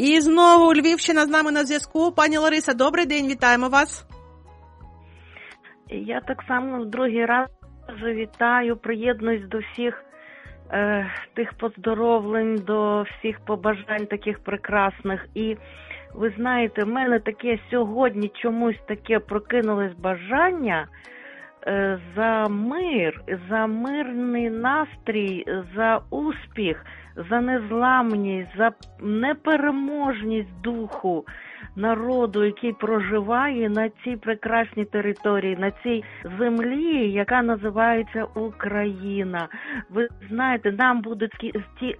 І знову Львівщина з нами на зв'язку. Пані Лариса, добрий день, вітаємо вас. Я так само в другий раз вітаю, приєднуюсь до всіх тих поздоровлень, до всіх побажань таких прекрасних. І ви знаєте, в мене таке сьогодні чомусь таке прокинулось бажання за мир, за мирний настрій, за успіх, за незламність, за непереможність духу народу, який проживає на цій прекрасній території, на цій землі, яка називається Україна. Ви знаєте, нам будуть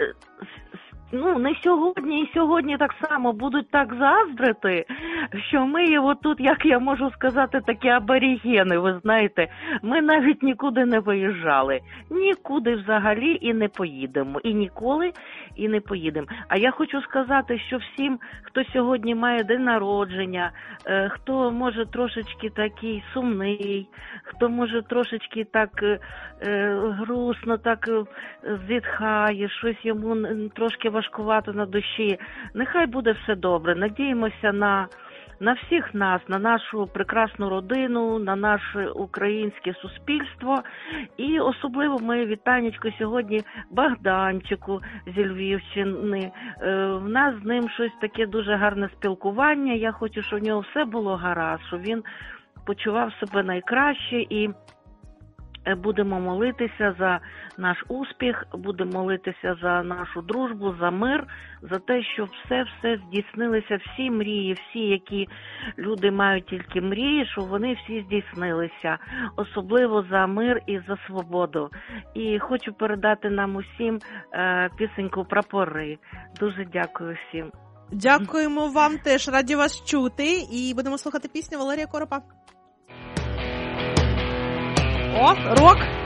не сьогодні, і сьогодні так само будуть так заздрити, що ми його тут, як я можу сказати, такі аборігени, ви знаєте, ми навіть нікуди не виїжджали, нікуди взагалі і не поїдемо, і ніколи і не поїдемо. А я хочу сказати, що всім, хто сьогодні має день народження, хто може трошечки такий сумний, хто може трошечки так грустно, так зітхає, щось йому трошки важкувато на душі. Нехай буде все добре. Надіємося на всіх нас, на нашу прекрасну родину, на наше українське суспільство. І особливо моє вітанечко сьогодні Богданчику зі Львівщини. В нас з ним щось таке дуже гарне спілкування. Я хочу, щоб в нього все було гаразд, щоб він почував себе найкраще, і будемо молитися за наш успіх, будемо молитися за нашу дружбу, за мир, за те, щоб все здійснилися, всі мрії, всі, які люди мають тільки мрії, щоб вони всі здійснилися. Особливо за мир і за свободу. І хочу передати нам усім пісеньку «Прапори». Дуже дякую всім. Дякуємо вам теж, раді вас чути. І будемо слухати пісню Валерія Коропа. О, рок!